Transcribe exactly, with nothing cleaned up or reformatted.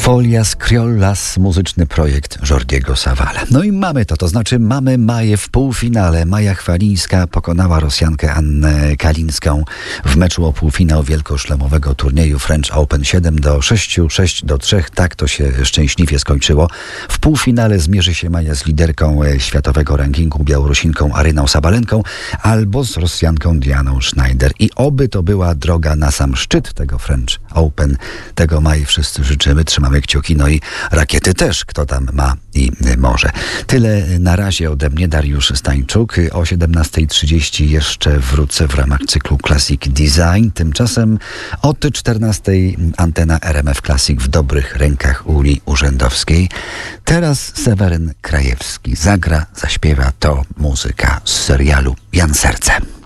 Folias Criollas, muzyczny projekt Jordiego Savalla. No i mamy to, to znaczy mamy Maję w półfinale. Maja Chwalińska pokonała Rosjankę Annę Kalińską w meczu o półfinał wielkoszlemowego turnieju French Open siedem do sześciu, sześć do trzech. Tak to się szczęśliwie skończyło. W półfinale zmierzy się Maja z liderką światowego rankingu Białorusinką Aryną Sabalenką albo z Rosjanką Dianą Schneider. I oby to była droga na sam szczyt tego French Open. Tego Maji wszyscy życzymy. Trzymamy kciuki, no i rakiety też, kto tam ma i może. Tyle na razie ode mnie, Dariusz Stańczuk. O siedemnasta trzydzieści jeszcze wrócę w ramach cyklu Classic Design. Tymczasem od czternasta antena R M F Classic w dobrych rękach Uli Urzędowskiej. Teraz Seweryn Krajewski zagra, zaśpiewa to muzyka z serialu Jan Serce.